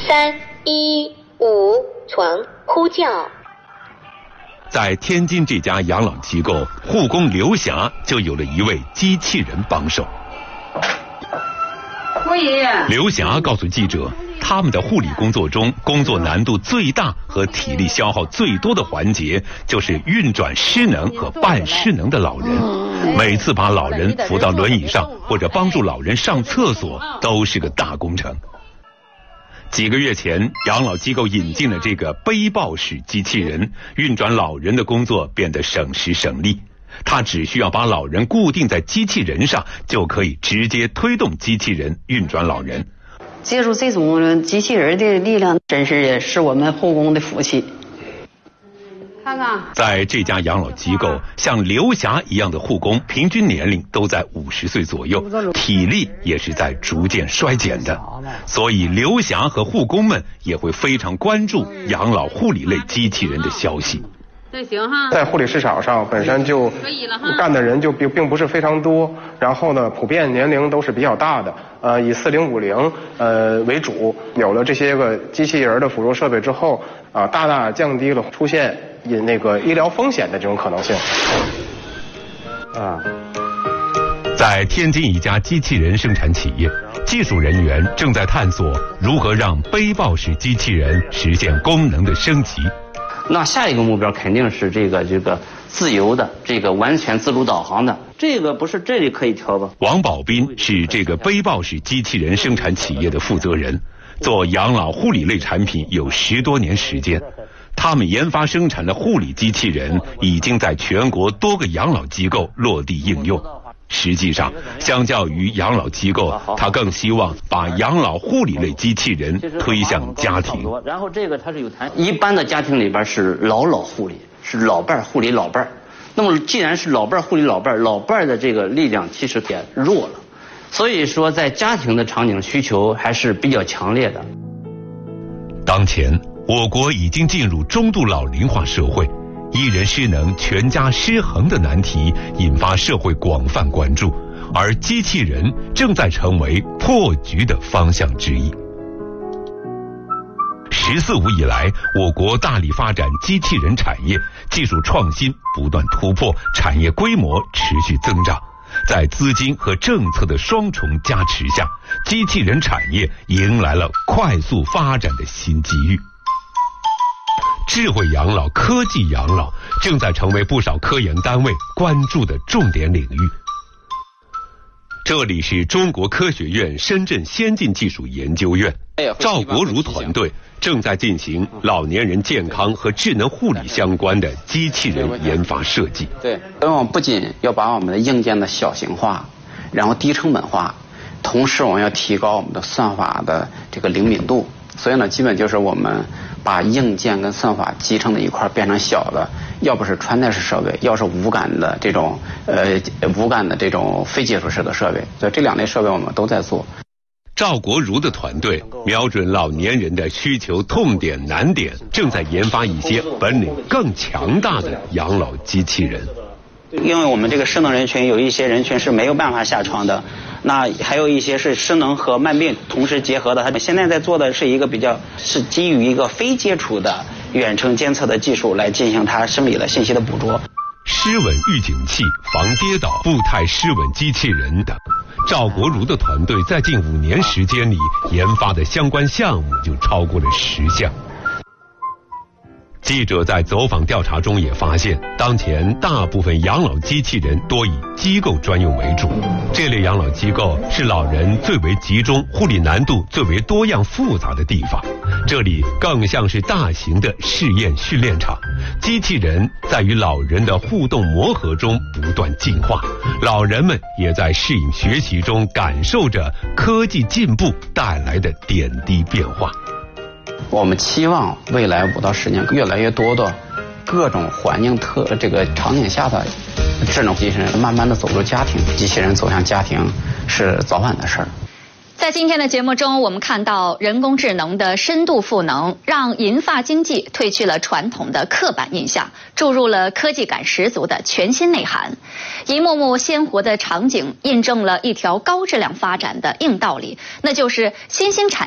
315床呼叫。 在天津这家养老机构，护工刘霞就有了一位机器人帮手。刘霞告诉记者，他们的护理工作中，工作难度最大和体力消耗最多的环节，就是运转失能和半失能的老人。每次把老人扶到轮椅上，或者帮助老人上厕所，都是个大工程。几个月前，养老机构引进了这个背抱式机器人，运转老人的工作变得省时省力。他只需要把老人固定在机器人上，就可以直接推动机器人运转老人。 借助这种机器人的力量，真是我们护工的福气。看看， 在这家养老机构，像刘霞一样的护工，平均年龄都在50岁左右，体力也是在逐渐衰减的。所以刘霞和护工们也会非常关注养老护理类机器人的消息。 这行哈， 在护理市场上本身就干的人就并不是非常多，然后呢，普遍年龄都是比较大的，以40、50为主。有了这些个机器人的辅助设备之后，大大降低了出现医疗风险的这种可能性。 在天津一家机器人生产企业，技术人员正在探索如何让背抱式机器人实现功能的升级。 那下一个目标肯定是这个自由的，完全自主导航的，这个不是这里可以调吧？ 王宝斌是这个背抱式机器人生产企业的负责人，做养老护理类产品有10多年时间。他们研发生产的护理机器人已经在全国多个养老机构落地应用。实际上，相较于养老机构，他更希望把养老护理类机器人推向家庭。 然后这个它是有弹性，一般的家庭里边是老护理，是老伴护理老伴。那么既然是老伴护理老伴，老伴的这个力量其实也弱了，所以说在家庭的场景需求还是比较强烈的。 当前，我国已经进入中度老龄化社会。一人失能全家失衡的难题引发社会广泛关注，而机器人正在成为破局的方向之一。14五以来，我国大力发展机器人产业，技术创新不断突破，产业规模持续增长。在资金和政策的双重加持下，机器人产业迎来了快速发展的新机遇。智慧养老、科技养老正在成为不少科研单位关注的重点领域。这里是中国科学院深圳先进技术研究院，赵国儒团队正在进行老年人健康和智能护理相关的机器人研发设计。 对，我们不仅要把我们的硬件的小型化，然后低成本化，同时我们要提高我们的算法的这个灵敏度。所以呢，基本就是我们把硬件跟算法集成的一块变成小的，要不是穿戴式设备，要是无感的这种非接触式的设备，所以这2类设备我们都在做。 赵国儒的团队瞄准老年人的需求痛点难点，正在研发一些本领更强大的养老机器人。 因为我们这个失能人群有一些人群是没有办法下床的，那还有一些是失能和慢病同时结合的。他们现在在做的是一个是基于一个非接触的远程监测的技术来进行它生理的信息的捕捉。 失稳预警器、防跌倒、步态失稳机器人等，赵国儒的团队在近5年时间里研发的相关项目就超过了10项。记者在走访调查中也发现，当前大部分养老机器人多以机构专用为主，这类养老机构是老人最为集中、护理难度最为多样复杂的地方，这里更像是大型的试验训练场。机器人在与老人的互动磨合中不断进化，老人们也在适应学习中感受着科技进步带来的点滴变化。 我们期望未来5到10年，越来越多的各种环境场景下的智能机器人慢慢的走入家庭，机器人走向家庭是早晚的事儿。 在今天的节目中，我们看到人工智能的深度赋能，让银发经济褪去了传统的刻板印象，注入了科技感十足的全新内涵。一幕幕鲜活的场景印证了一条高质量发展的硬道理，那就是新兴产